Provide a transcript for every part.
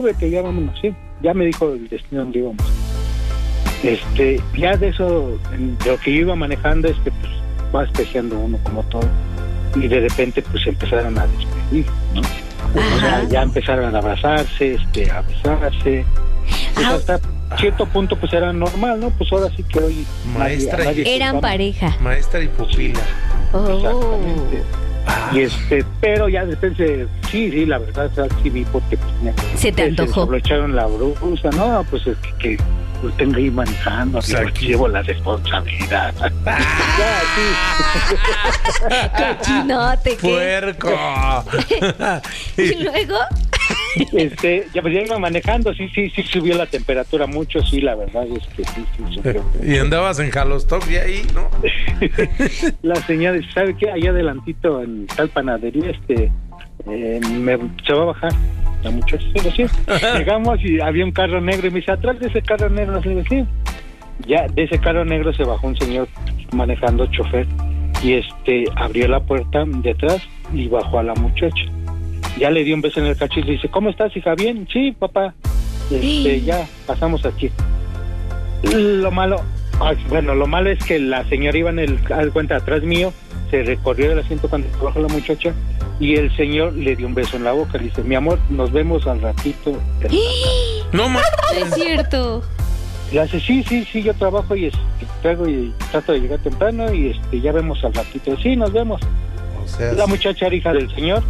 súbete, ya vámonos, sí. Ya me dijo el destino donde íbamos. Ya de eso, de lo que yo iba manejando, pues va especiando uno como todo. Y de repente, pues empezaron a despedir, ¿no? O sea, ya empezaron a abrazarse, a besarse. Pues hasta cierto punto, pues era normal, ¿no? Pues ahora sí que hoy... Nadie eran pareja. Maestra y pupila. Exactamente. Y pero ya después, sí, la verdad, o sea, sí vi porque pues, se te antojó. Se echaron la brusa, ¿no? Pues es que pues tengo que ir manejando, o sea, llevo la responsabilidad. Ya, sí. Cochinote, ¡Puerco! ¿Y luego? Ya pues ya iba manejando, sí subió la temperatura mucho, sí, la verdad es que sí subió. Y andabas en Jalostock y ahí, ¿no? La señora dice, ¿sabe qué? Allá adelantito en tal panadería, se va a bajar la muchacha, sí. Llegamos y había un carro negro y me dice, atrás de ese carro negro, sí. Ya de ese carro negro se bajó un señor manejando, chofer, y abrió la puerta de atrás y bajó a la muchacha. Ya le dio un beso en el cachete y le dice, ¿cómo estás, hija? ¿Bien? Sí, papá. Ya pasamos aquí. Lo malo es que la señora iba al cuenta atrás mío, se recorrió del asiento cuando bajó la muchacha y el señor le dio un beso en la boca. Le dice, mi amor, nos vemos al ratito. No más. Es cierto. Le hace, sí, yo trabajo y traigo y trato de llegar temprano y ya vemos al ratito. Sí, nos vemos. O sea, la muchacha era hija del señor.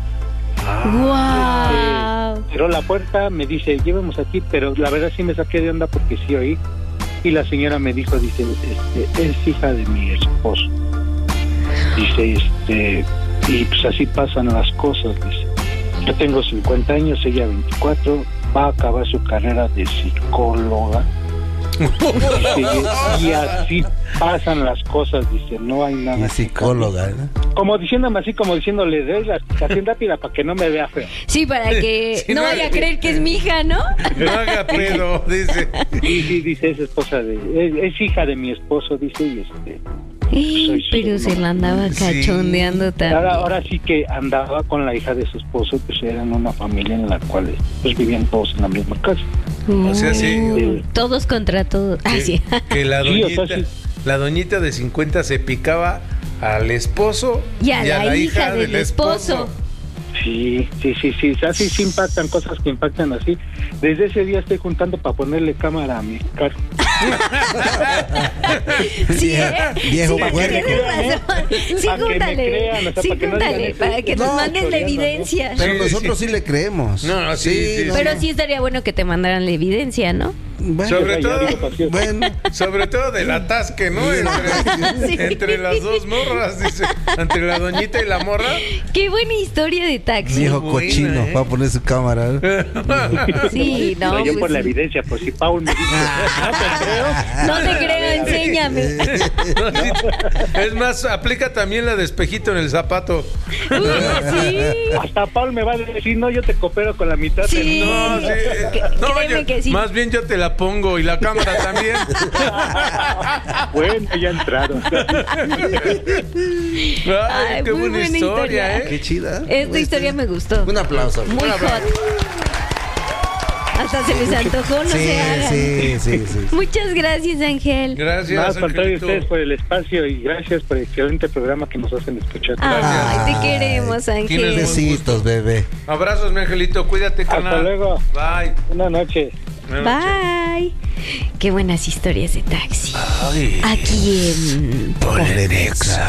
Wow. Cerró la puerta, me dice, llevemos aquí, pero la verdad sí me saqué de onda porque sí oí. Y la señora me dijo, dice, es hija de mi esposo. Dice, y pues así pasan las cosas, dice. Yo tengo 50 años, ella 24, va a acabar su carrera de psicóloga. Y así pasan las cosas, dice, no hay nada. Y psicóloga, ¿no? Como diciéndole, doy la explicación rápida para que no me vea feo. Sí, para que no vaya a creer que es mi hija, ¿no? No haga pedo, dice. Sí, dice, es esposa es hija de mi esposo, dice, y pero se la andaba cachondeando también. Ahora sí que andaba con la hija de su esposo, pues eran una familia en la cual pues vivían todos en la misma casa. O sea, sí. Todos contra todos. Sí. Que la doñita de 50 se picaba al esposo y a la hija del esposo. Sí. Así sí impactan cosas que impactan así. Desde ese día estoy juntando para ponerle cámara a mi carro. Sí, viejo puerco. Sí, júntale, para que nos mandes la evidencia. Pero nosotros sí le creemos. No, sí. Pero sí estaría bueno que te mandaran la evidencia, ¿no? Bueno, sobre todo del atasque, ¿no? Entre las dos morras, dice. Entre la doñita y la morra. Qué buena historia de taxi. Viejo cochino, va a poner su cámara. Sí, no. Yo por la evidencia, pues si Paul me dice, no te creo, enséñame. Es más, aplica también la de espejito en el zapato. Sí. Hasta Paul me va a decir, no, yo te coopero con la mitad. Sí. No, que sí. Más bien yo te la pongo y la cámara también. Bueno, ya entraron. Ay, qué buena historia, Qué chida. Esta historia me gustó. Un aplauso. Muy hot. Hasta se les antojó, no se hagan. Sí. Muchas gracias, Ángel. Gracias, a ustedes por el espacio y gracias por el excelente programa que nos hacen escuchar. Ay, te queremos, Ángel. Besitos, bebé. Abrazos, mi angelito. Cuídate, carnal. Hasta luego. Bye. Buenas noches. Bye. Qué buenas historias de taxi. Ay. Aquí en Polenexa.